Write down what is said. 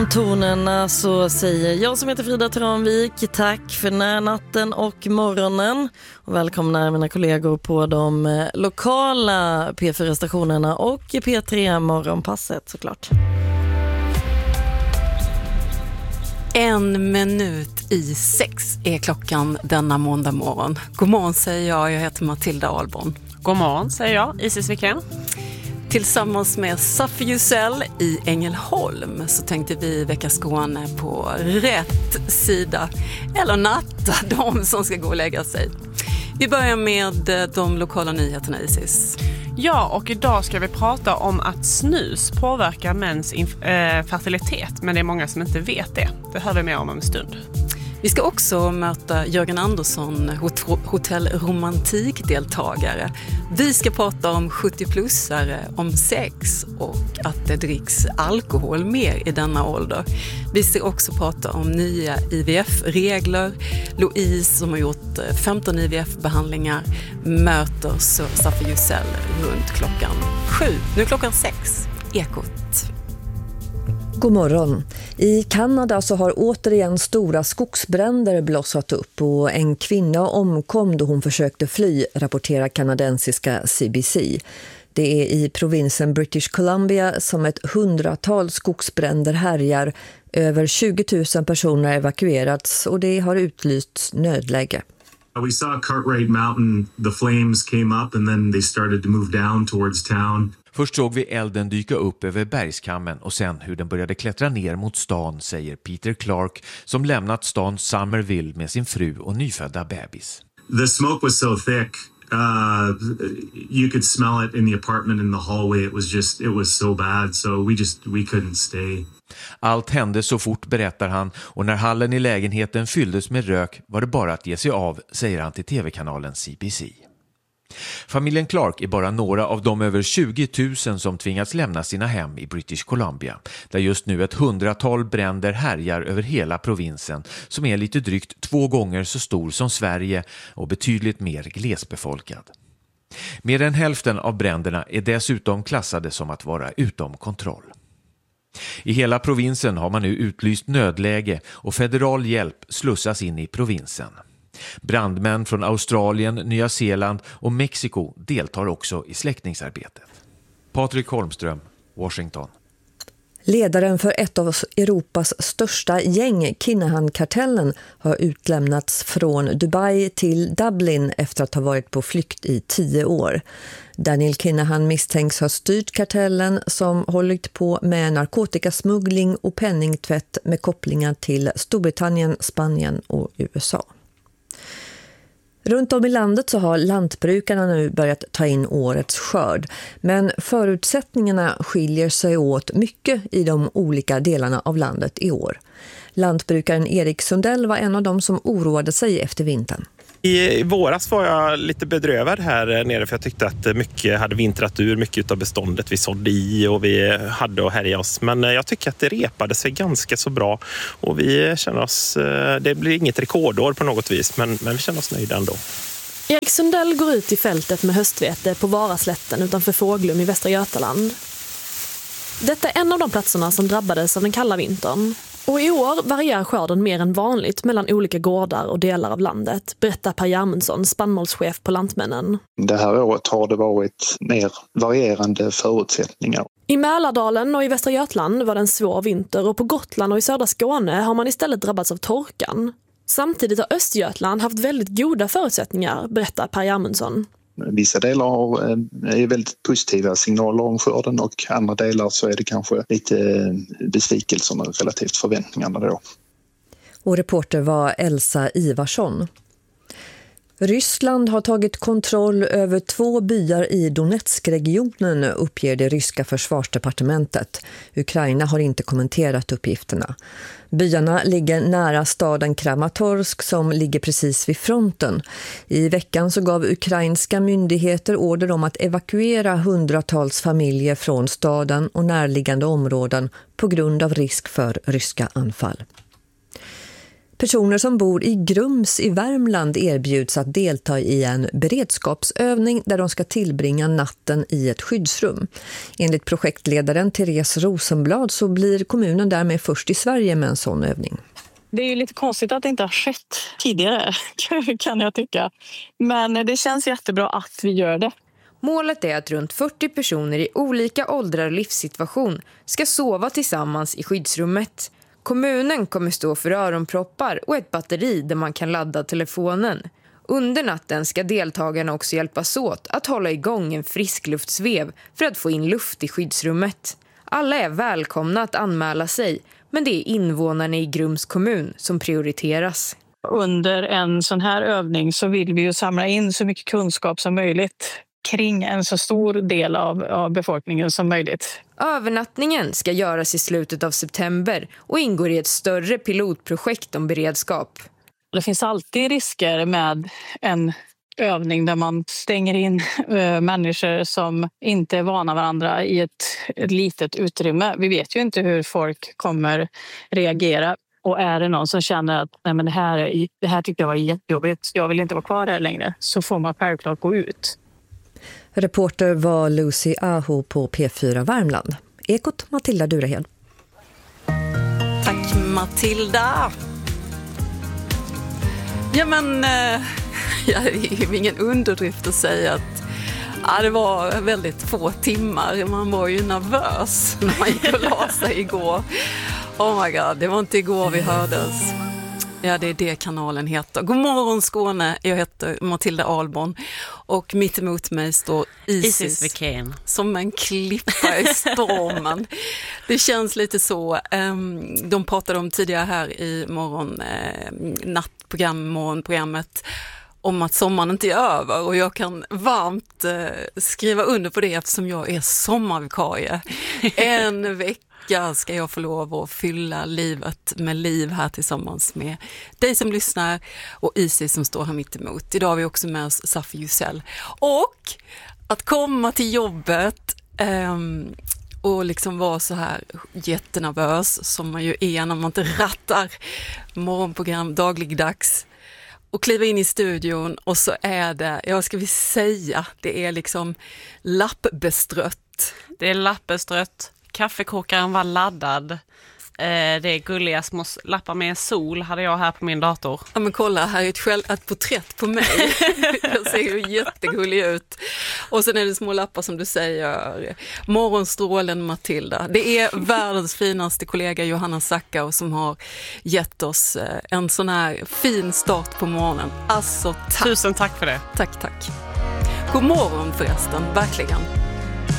Tonerna så säger jag som heter Frida Tranvik tack för närnatten och morgonen och välkomnar mina kollegor på de lokala P4-stationerna och P3 morgonpasset såklart. 6:01 är klockan denna måndag morgon. God morgon säger jag heter Matilda Ahlborn. God morgon säger jag, Isis Wikén. Tillsammans med Safi Jusell i Ängelholm så tänkte vi väcka Skåne på rätt sida. Eller natta de som ska gå och lägga sig. Vi börjar med de lokala nyheterna, Isis. Ja, och idag ska vi prata om att snus påverkar mäns fertilitet. Men det är många som inte vet det. Det hör vi mer om en stund. Vi ska också möta Jörgen Andersson, hotellromantikdeltagare. Vi ska prata om 70-plussare, om sex och att det dricks alkohol mer i denna ålder. Vi ska också prata om nya IVF-regler. Louise som har gjort 15 IVF-behandlingar möter Safi Jusell runt klockan 7. Nu är klockan 6. Ekot. God morgon. I Kanada så har återigen stora skogsbränder blossat upp och en kvinna omkom då hon försökte fly, rapporterar kanadensiska CBC. Det är i provinsen British Columbia som ett 100-tal skogsbränder härjar. Över 20 000 personer evakuerats och det har utlysts nödläge. We saw Cartwright Mountain, the flames came up and then they started to move down towards town. Först såg vi elden dyka upp över bergskammen och sen hur den började klättra ner mot stan, säger Peter Clark som lämnat stan Somerville med sin fru och nyfödda bebis. The smoke was so thick, you could smell it in the apartment in the hallway. It was so bad, so we couldn't stay. Allt hände så fort, berättar han, och när hallen i lägenheten fylldes med rök var det bara att ge sig av, säger han till tv-kanalen CBC. Familjen Clark är bara några av de över 20 000 som tvingats lämna sina hem i British Columbia, där just nu ett 100-tal bränder härjar över hela provinsen som är lite drygt 2 gånger så stor som Sverige och betydligt mer glesbefolkad. Mer än hälften av bränderna är dessutom klassade som att vara utom kontroll. I hela provinsen har man nu utlyst nödläge och federal hjälp slussas in i provinsen. Brandmän från Australien, Nya Zeeland och Mexiko deltar också i släckningsarbetet. Patrik Holmström, Washington. Ledaren för ett av Europas största gäng, Kinahan-kartellen, har utlämnats från Dubai till Dublin efter att ha varit på flykt i 10 år. Daniel Kinahan misstänks ha styrt kartellen som hållit på med narkotikasmuggling och penningtvätt med kopplingar till Storbritannien, Spanien och USA. Runt om i landet så har lantbrukarna nu börjat ta in årets skörd, men förutsättningarna skiljer sig åt mycket i de olika delarna av landet i år. Lantbrukaren Erik Sundell var en av dem som oroade sig efter vintern. I våras var jag lite bedrövad här nere för jag tyckte att mycket hade vintrat ur, mycket av beståndet vi sådde i och vi hade att härja oss. Men jag tycker att det repade sig ganska så bra och vi känner oss, det blir inget rekordår på något vis men vi känner oss nöjda ändå. Erik Sundell går ut i fältet med höstvete på Varaslätten utanför Fåglum i Västra Götaland. Detta är en av de platserna som drabbades av den kalla vintern. Och i år varierar skörden mer än vanligt mellan olika gårdar och delar av landet, berättar Per Järmundsson, spannmålschef på Lantmännen. Det här året har det varit mer varierande förutsättningar. I Mälardalen och i Västra Götaland var det en svår vinter och på Gotland och i södra Skåne har man istället drabbats av torkan. Samtidigt har Östergötland haft väldigt goda förutsättningar, berättar Per Järmundsson. Vissa delar är väldigt positiva signaler om skörden och andra delar så är det kanske lite besvikelserna relativt förväntningarna då. Och reporter var Elsa Ivarsson. Ryssland har tagit kontroll över 2 byar i Donetskregionen, uppger det ryska försvarsdepartementet. Ukraina har inte kommenterat uppgifterna. Byarna ligger nära staden Kramatorsk som ligger precis vid fronten. I veckan så gav ukrainska myndigheter order om att evakuera 100-tals familjer från staden och närliggande områden på grund av risk för ryska anfall. Personer som bor i Grums i Värmland erbjuds att delta i en beredskapsövning där de ska tillbringa natten i ett skyddsrum. Enligt projektledaren Therese Rosenblad så blir kommunen därmed först i Sverige med en sån övning. Det är ju lite konstigt att det inte har skett tidigare, kan jag tycka. Men det känns jättebra att vi gör det. Målet är att runt 40 personer i olika åldrar och livssituation ska sova tillsammans i skyddsrummet. Kommunen kommer stå för öronproppar och ett batteri där man kan ladda telefonen. Under natten ska deltagarna också hjälpas åt att hålla igång en friskluftsvev för att få in luft i skyddsrummet. Alla är välkomna att anmäla sig, men det är invånarna i Grums kommun som prioriteras. Under en sån här övning så vill vi ju samla in så mycket kunskap som möjligt kring en så stor del av befolkningen som möjligt. Övernattningen ska göras i slutet av september och ingår i ett större pilotprojekt om beredskap. Det finns alltid risker med en övning där man stänger in människor som inte är vana varandra i ett litet utrymme. Vi vet ju inte hur folk kommer reagera. Och är det någon som känner att nej, men det här tyckte jag var jättejobbigt, jag vill inte vara kvar här längre, så får man självklart gå ut. Reporter var Lucy Aho på P4 Värmland. Ekot Matilda Durahed. Tack Matilda! Ja men, det är ju ingen underdrift att säga att det var väldigt få timmar. Man var ju nervös när man gick och la sig igår. Oh my god, det var inte igår vi hördes. Ja, det är det kanalen heter. God morgon Skåne, jag heter Matilda Ahlborn och mitt emot mig står Isis Wikén. Som en klippa i stormen. Det känns lite så. De pratade om tidigare här i morgonprogrammet om att sommaren inte är över, och jag kan varmt skriva under på det eftersom jag är sommarvikarie. En vecka ska jag få lov att fylla livet med liv här tillsammans med dig som lyssnar och Isis som står här mitt emot. Idag har vi också med oss Safi Jusell. Och att komma till jobbet och liksom vara så här jättenervös som man ju är när man inte rattar morgonprogram dagligdags. Och kliva in i studion och så är det, det är liksom lappbestrött. Det är lappbestrött. Kaffekokaren var laddad. Det är gulliga små lappar med sol hade jag här på min dator. Ja men kolla, här är ett porträtt på mig. Jag ser ju jättegullig ut. Och sen är det små lappar som du säger. Morgonstrålen Matilda. Det är världens finaste kollega Johanna Sackau som har gett oss en sån här fin start på morgonen. Alltså tack. Tusen tack för det. Tack. God morgon förresten, verkligen.